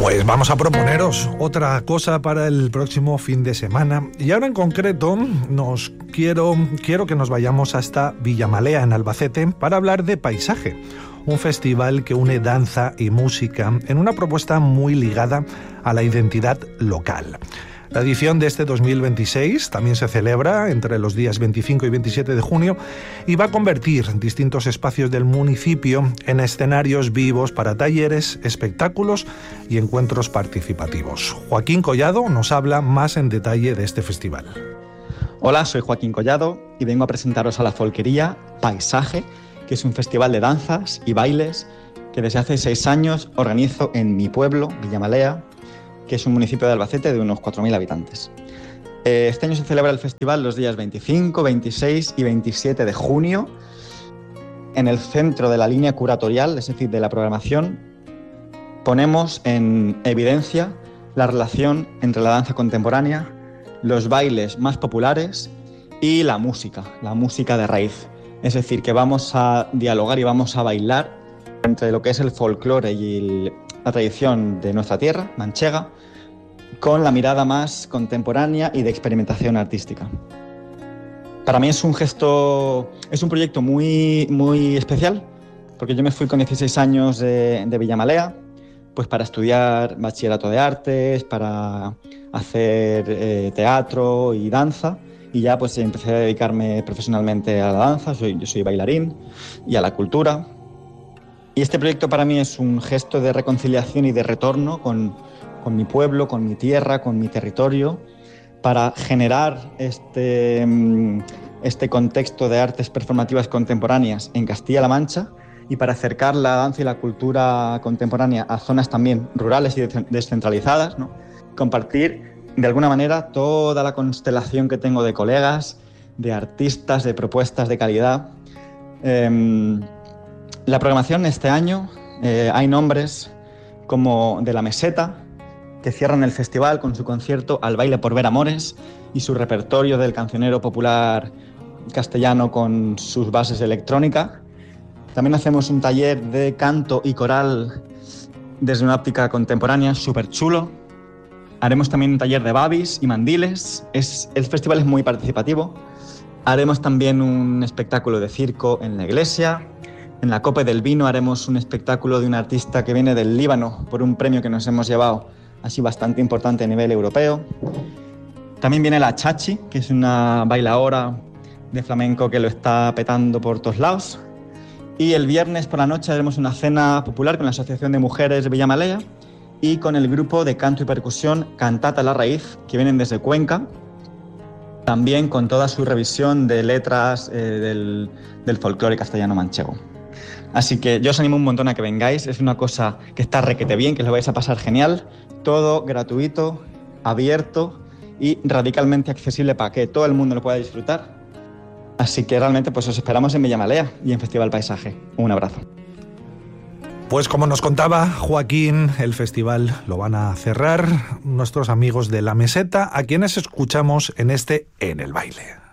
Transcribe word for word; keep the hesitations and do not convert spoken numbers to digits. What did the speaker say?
Pues vamos a proponeros otra cosa para el próximo fin de semana. Y ahora en concreto nos quiero, quiero que nos vayamos hasta Villamalea, en Albacete, para hablar de Paisaje, un festival que une danza y música en una propuesta muy ligada a la identidad local. La edición de este dos mil veintiséis también se celebra entre los días veinticinco y veintisiete de junio y va a convertir distintos espacios del municipio en escenarios vivos para talleres, espectáculos y encuentros participativos. Joaquín Collado nos habla más en detalle de este festival. Hola, soy Joaquín Collado y vengo a presentaros a la folclería Paisaje, que es un festival de danzas y bailes que desde hace seis años organizo en mi pueblo, Villamalea, que es un municipio de Albacete de unos cuatro mil habitantes. Este año se celebra el festival los días veinticinco, veintiséis y veintisiete de junio en el centro de la línea curatorial, es decir, de la programación. Ponemos en evidencia la relación entre la danza contemporánea, los bailes más populares y la música, la música de raíz. Es decir, que vamos a dialogar y vamos a bailar entre lo que es el folclore y el la tradición de nuestra tierra, manchega, con la mirada más contemporánea y de experimentación artística. Para mí es un gesto, es un proyecto muy, muy especial, porque yo me fui con dieciséis años de, de Villamalea, pues para estudiar bachillerato de artes, para hacer eh, teatro y danza, y ya pues empecé a dedicarme profesionalmente a la danza. Soy, yo soy bailarín y a la cultura. Y este proyecto para mí es un gesto de reconciliación y de retorno con, con mi pueblo, con mi tierra, con mi territorio, para generar este, este contexto de artes performativas contemporáneas en Castilla-La Mancha y para acercar la danza y la cultura contemporánea a zonas también rurales y descentralizadas, ¿no? Compartir de alguna manera toda la constelación que tengo de colegas, de artistas, de propuestas de calidad. Eh, La programación este año, eh, hay nombres como de La Meseta, que cierran el festival con su concierto Al baile por ver amores y su repertorio del cancionero popular castellano con sus bases de electrónica. También hacemos un taller de canto y coral desde una óptica contemporánea súper chulo. Haremos también un taller de babis y mandiles. Es, el festival es muy participativo. Haremos también un espectáculo de circo en la iglesia. En la Copa del Vino haremos un espectáculo de un artista que viene del Líbano por un premio que nos hemos llevado así bastante importante a nivel europeo. También viene la Chachi, que es una bailaora de flamenco que lo está petando por todos lados. Y el viernes por la noche haremos una cena popular con la Asociación de Mujeres de Villamalea y con el grupo de canto y percusión Cantata La Raíz, que vienen desde Cuenca, también con toda su revisión de letras eh, del, del folclore castellano manchego. Así que yo os animo un montón a que vengáis, es una cosa que está requete bien, que os lo vais a pasar genial, todo gratuito, abierto y radicalmente accesible para que todo el mundo lo pueda disfrutar. Así que realmente pues os esperamos en Villamalea y en Festival Paisaje. Un abrazo. Pues como nos contaba Joaquín, el festival lo van a cerrar nuestros amigos de La Meseta, a quienes escuchamos en este En el Baile.